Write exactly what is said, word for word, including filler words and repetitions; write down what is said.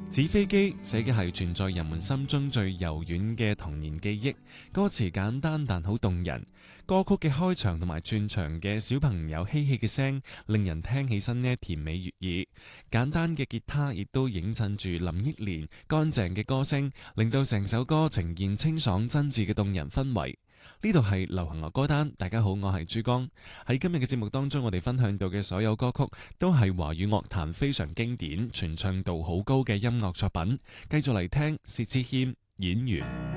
紙飛機寫嘅係存在人們心中最柔軟嘅童年記憶，歌詞簡單但好動人。歌曲嘅開場同埋轉場嘅小朋友嬉戲嘅聲，令人聽起身呢甜美悅耳。簡單嘅吉他亦都映襯住林憶蓮乾淨嘅歌聲，令到成首歌呈現清爽真摯嘅動人氛圍。呢度係流行樂歌單，大家好，我係珠江。喺今日嘅節目當中，我哋分享到嘅所有歌曲都係華語樂壇非常經典、傳唱度好高嘅音樂作品。繼續嚟聽薛之謙演員。